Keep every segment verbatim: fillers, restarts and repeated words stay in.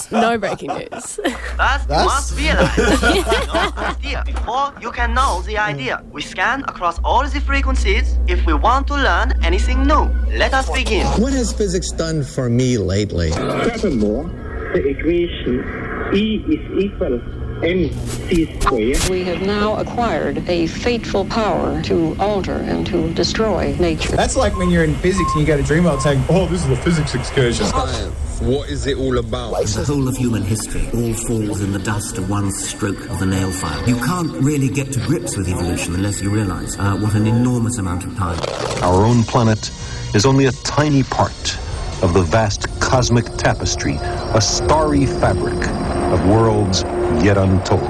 No breaking news. Thus, you must realize no idea before you can know the idea. We scan across all the frequencies if we want to learn anything new. Let us begin. What has physics done for me lately? Furthermore, the equation E is equal mc squared. We have now acquired a fateful power to alter and to destroy nature. That's like when you're in physics and you go to Dreamworld saying, oh, this is a physics excursion. Science. What is it all about? The whole of human history all falls in the dust of one stroke of the nail file. You can't really get to grips with evolution unless you realise uh, what an enormous amount of time. Our own planet is only a tiny part of the vast cosmic tapestry, a starry fabric of worlds yet untold.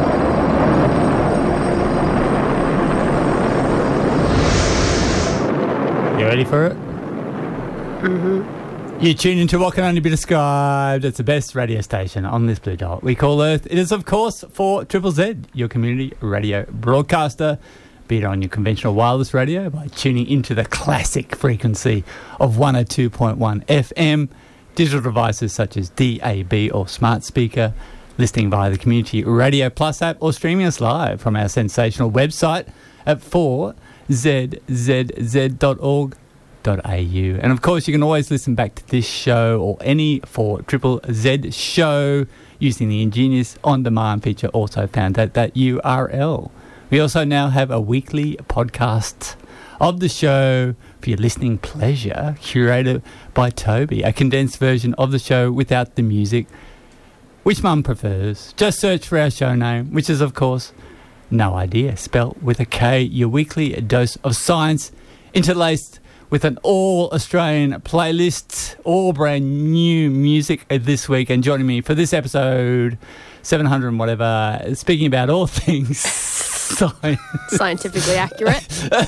You ready for it? Mm-hmm. You tune into what can only be described as the best radio station on this blue dot we call Earth. It is, of course, for Triple Z, your community radio broadcaster. Be it on your conventional wireless radio by tuning into the classic frequency of one oh two point one F M, digital devices such as D A B or smart speaker, listening via the Community Radio Plus app, or streaming us live from our sensational website at four z z z dot org dot a u. And of course, you can always listen back to this show or any four Triple Z show using the ingenious on-demand feature also found at that U R L. We also now have a weekly podcast of the show for your listening pleasure, curated by Toby, a condensed version of the show without the music, which Mum prefers. Just search for our show name, which is, of course, No Idea, spelt with a K, your weekly dose of science, interlaced with an all-Australian playlist, all brand new music this week. And joining me for this episode, seven hundred and whatever, speaking about all things science. Scientifically accurate.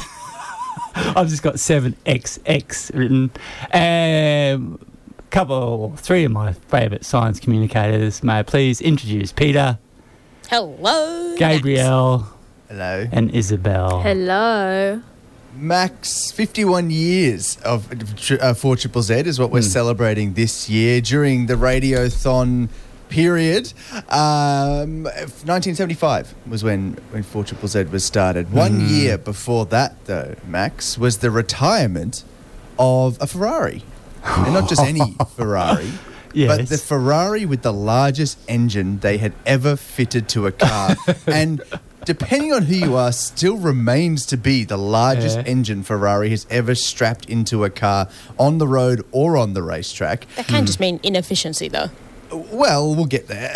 I've just got seven X X written. Um, couple, three of my favourite science communicators. May I please introduce Peter. Hello. Gabrielle. Max. Hello. And Isabel. Hello. Max, fifty-one years of uh, for Triple Z is what we're mm. celebrating this year during the Radiothon period. Um, nineteen seventy-five was when, when four Triple Z was started. One mm. year before that, though, Max, was the retirement of a Ferrari. And not just any Ferrari, yes. but the Ferrari with the largest engine they had ever fitted to a car. And depending on who you are, still remains to be the largest yeah. engine Ferrari has ever strapped into a car on the road or on the racetrack. That can mm. just mean inefficiency, though. Well, we'll get there.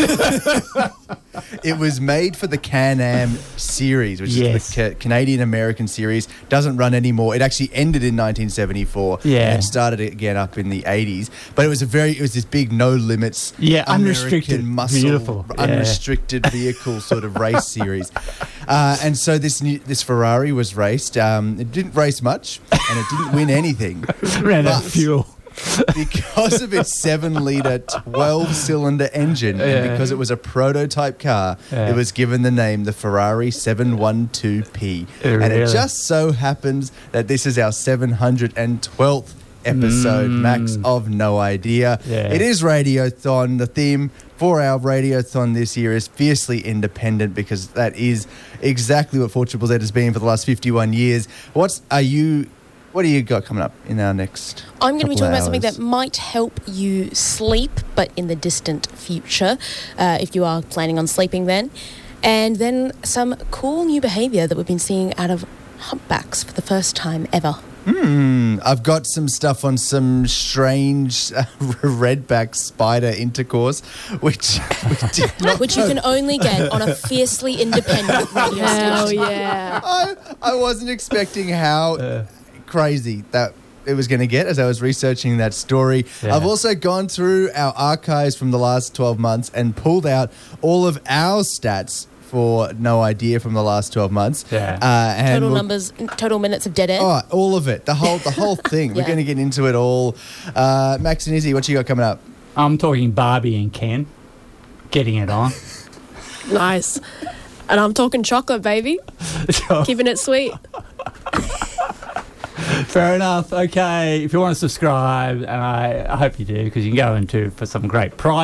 It was made for the Can-Am series, which yes. is the ca- Canadian-American series. Doesn't run anymore. It actually ended in nineteen seventy-four yeah. and started again up in the eighties. But it was a very, it was this big no limits, yeah, American unrestricted, muscle, beautiful, unrestricted yeah. vehicle sort of race series. Uh, and so this new, this Ferrari was raced. Um, it didn't race much, and it didn't win anything. Ran out of fuel. Because of its seven-litre, twelve-cylinder engine, yeah. and because it was a prototype car, yeah. it was given the name the Ferrari seven twelve P. Really? And it just so happens that this is our seven hundred twelfth episode, mm. Max, of No Idea. Yeah. It is Radiothon. The theme for our Radiothon this year is Fiercely Independent, because that is exactly what four Triple Z has been for the last fifty-one years. What's are you... What do you got coming up in our next I'm going to be talking hours? about something that might help you sleep, but in the distant future, uh, if you are planning on sleeping then. And then some cool new behaviour that we've been seeing out of humpbacks for the first time ever. Hmm. I've got some stuff on some strange uh, redback spider intercourse, which we did not which you can only get on a fiercely independent radio station. Hell yeah! I, I wasn't expecting how uh. crazy that it was going to get as I was researching that story. Yeah. I've also gone through our archives from the last twelve months and pulled out all of our stats for No Idea from the last twelve months. Yeah. Uh, and total we'll, numbers, total minutes of dead air. Oh, all of it. The whole the whole thing. yeah. We're going to get into it all. Uh, Max and Izzy, what you got coming up? I'm talking Barbie and Ken. Getting it on. Nice. And I'm talking chocolate, baby. Keeping it sweet. Fair enough. Okay. If you want to subscribe, and I, I hope you do, because you can go into for some great prize.